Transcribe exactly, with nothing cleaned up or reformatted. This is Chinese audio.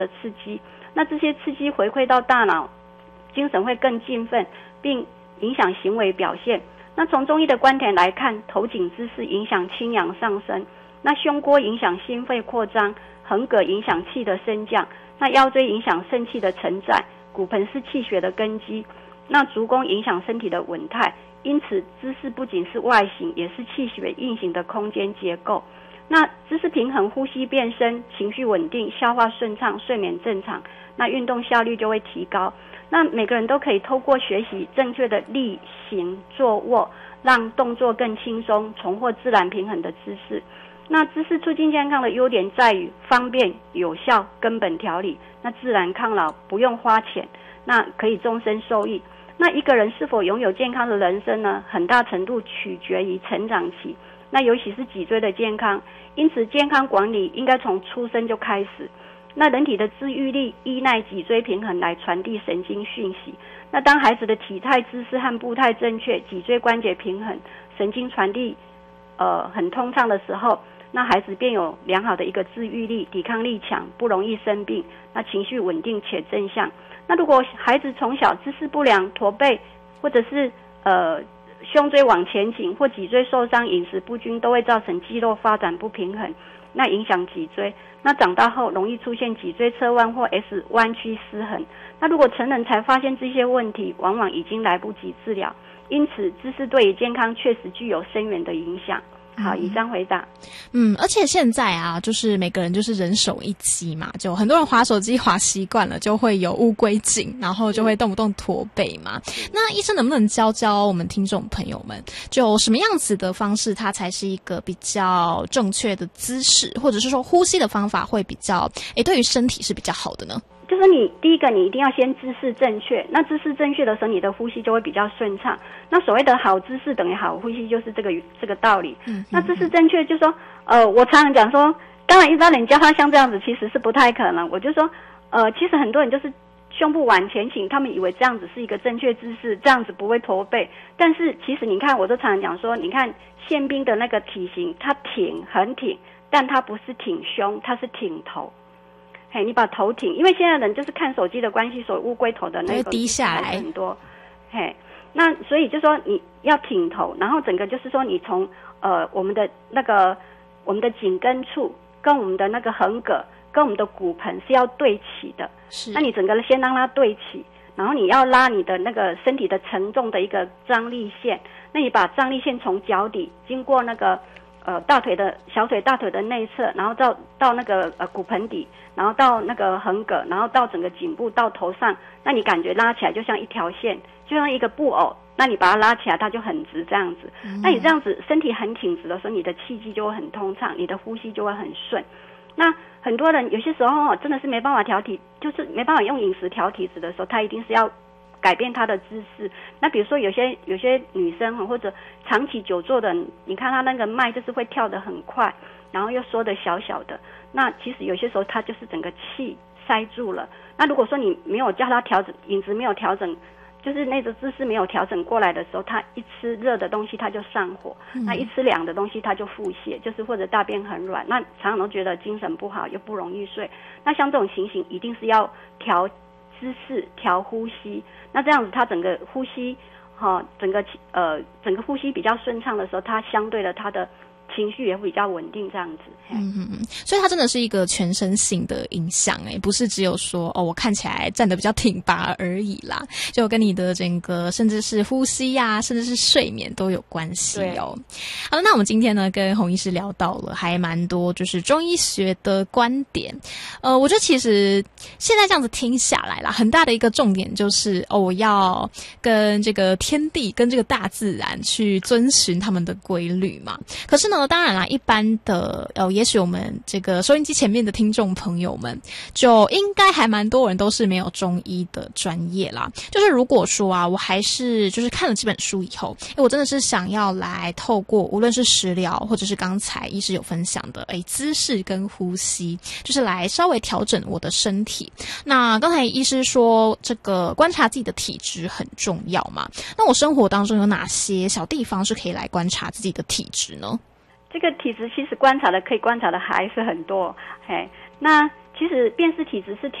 的刺激，那这些刺激回馈到大脑，精神会更兴奋，并影响行为表现。那从中医的观点来看，头颈姿势影响清阳上升，那胸郭影响心肺扩张，横膈影响气的升降，那腰椎影响肾气的承载，骨盆是气血的根基，那足弓影响身体的稳态。因此姿势不仅是外形，也是气血运行的空间结构。那姿势平衡，呼吸变深，情绪稳定，消化顺畅，睡眠正常，那运动效率就会提高。那每个人都可以透过学习正确的立行坐卧，让动作更轻松，重获自然平衡的姿势。那姿势促进健康的优点在于方便、有效、根本调理，那自然抗老，不用花钱，那可以终身受益。那一个人是否拥有健康的人生呢？很大程度取决于成长期，那尤其是脊椎的健康。因此健康管理应该从出生就开始。那人体的自愈力依赖脊椎平衡来传递神经讯息。那当孩子的体态、姿势和步态正确，脊椎关节平衡，神经传递呃很通畅的时候，那孩子便有良好的一个自愈力，抵抗力强，不容易生病，那情绪稳定且正向。那如果孩子从小姿势不良、驼背，或者是呃胸椎往前倾或脊椎受伤、饮食不均，都会造成肌肉发展不平衡，那影响脊椎。那长大后容易出现脊椎侧弯或 S 弯曲失衡。那如果成人才发现这些问题，往往已经来不及治疗。因此姿势对于健康确实具有深远的影响。好，以上回答。 嗯，而且现在啊，就是每个人就是人手一机嘛，就很多人滑手机滑习惯了，就会有乌龟颈，然后就会动不动驼背嘛。那医生能不能教教我们听众朋友们，就什么样子的方式，它才是一个比较正确的姿势，或者是说呼吸的方法会比较，诶，对于身体是比较好的呢？ 就是你第一个，你一定要先姿势正确。那姿势正确的时候，你的呼吸就会比较顺畅。那所谓的好姿势等于好呼吸，就是这个这个道理。嗯，那姿势正确，就是说，呃，我常常讲说，当然一般人教他像这样子，其实是不太可能。我就说，呃，其实很多人就是胸部往前倾，他们以为这样子是一个正确姿势，这样子不会驼背。但是其实你看，我都常常讲说，你看宪兵的那个体型，他挺很挺，但他不是挺胸，他是挺头。嘿，你把头挺，因为现在人就是看手机的关系，所以乌龟头的那个低下来很多。嘿，那所以就说你要挺头，然后整个就是说你从呃我们的那个我们的颈根处跟我们的那个横膈跟我们的骨盆是要对齐的。 是， 那你整个先让它对齐，然后你要拉你的那个身体的承重的一个张力线，那你把张力线从脚底经过那个呃大腿的小腿大腿的内侧，然后到到那个呃骨盆底，然后到那个横膈，然后到整个颈部到头上，那你感觉拉起来就像一条线，就像一个布偶，那你把它拉起来它就很直这样子。嗯、那你这样子身体很挺直的时候，你的气机就会很通畅，你的呼吸就会很顺。那很多人有些时候真的是没办法调体，就是没办法用饮食调体质的时候，他一定是要改变他的姿势。那比如说有些有些女生或者长期久坐的，你看她那个脉就是会跳得很快，然后又缩得小小的，那其实有些时候她就是整个气塞住了。那如果说你没有叫她调整饮食，没有调整，就是那个姿势没有调整过来的时候，她一吃热的东西她就上火，嗯、那一吃凉的东西她就腹泻，就是或者大便很软，那常常都觉得精神不好，又不容易睡。那像这种情形，一定是要调姿势、调呼吸。那这样子，她整个呼吸，哈、哦，整个呃整个呼吸比较顺畅的时候，她相对的她的情绪也会比较稳定，这样子。 嗯嗯嗯，所以它真的是一个全身性的影响，哎，不是只有说哦，我看起来站得比较挺拔而已啦，就跟你的整个甚至是呼吸呀、啊，甚至是睡眠都有关系哦。好了，那我们今天呢跟洪医师聊到了还蛮多，就是中医学的观点。呃，我觉得其实现在这样子听下来啦，很大的一个重点就是哦，我要跟这个天地、跟这个大自然去遵循他们的规律嘛。可是呢，当然啦，一般的呃，也许我们这个收音机前面的听众朋友们，就应该还蛮多人都是没有中医的专业啦。就是如果说啊，我还是就是看了这本书以后，诶，我真的是想要来透过无论是食疗，或者是刚才医师有分享的，诶，姿势跟呼吸，就是来稍微调整我的身体。那刚才医师说，这个观察自己的体质很重要嘛？那我生活当中有哪些小地方是可以来观察自己的体质呢？ 这个体质其实观察的可以观察的还是很多，嘿，那其其实辨识体质是